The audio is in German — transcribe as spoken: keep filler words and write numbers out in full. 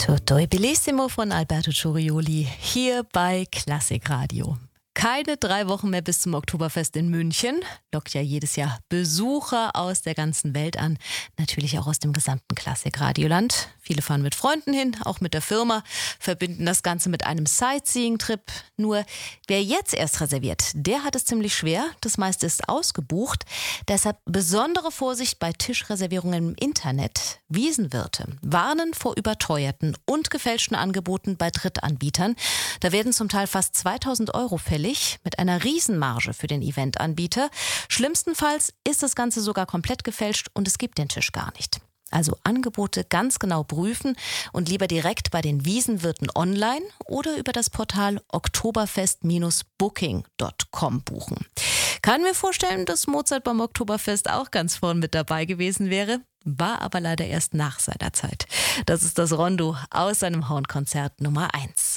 Tutto bellissimo von Alberto Ciorioli hier bei Klassikradio. Keine drei Wochen mehr bis zum Oktoberfest in München. Lockt ja jedes Jahr Besucher aus der ganzen Welt an. Natürlich auch aus dem gesamten Klassikradioland. Viele fahren mit Freunden hin, auch mit der Firma, verbinden das Ganze mit einem Sightseeing-Trip. Nur wer jetzt erst reserviert, der hat es ziemlich schwer. Das meiste ist ausgebucht. Deshalb besondere Vorsicht bei Tischreservierungen im Internet. Wiesenwirte warnen vor überteuerten und gefälschten Angeboten bei Drittanbietern. Da werden zum Teil fast zweitausend Euro fällig, mit einer Riesenmarge für den Eventanbieter. Schlimmstenfalls ist das Ganze sogar komplett gefälscht und es gibt den Tisch gar nicht. Also Angebote ganz genau prüfen und lieber direkt bei den Wiesenwirten online oder über das Portal oktoberfest Bindestrich booking Punkt com buchen. Kann mir vorstellen, dass Mozart beim Oktoberfest auch ganz vorn mit dabei gewesen wäre, war aber leider erst nach seiner Zeit. Das ist das Rondo aus seinem Hornkonzert Nummer eins.